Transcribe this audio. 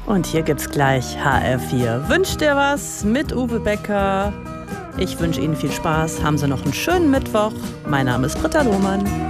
Und hier gibt's gleich HR4. Wünscht dir was mit Uwe Becker. Ich wünsche Ihnen viel Spaß. Haben Sie noch einen schönen Mittwoch. Mein Name ist Britta Lohmann.